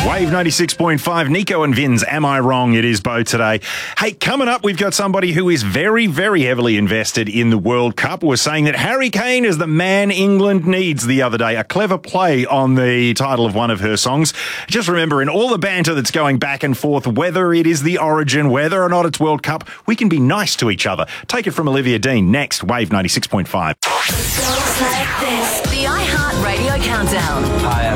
Wave 96.5, Nico and Vin's Am I Wrong? It is Bo today. Hey, coming up, we've got somebody who is very, very heavily invested in the World Cup. We're saying that Harry Kane is the man England needs the other day. A clever play on the title of one of her songs. Just remember, in all the banter that's going back and forth, whether it is the origin, whether or not it's World Cup, we can be nice to each other. Take it from Olivia Dean next, Wave 96.5. The iHeart Radio Countdown. Hi,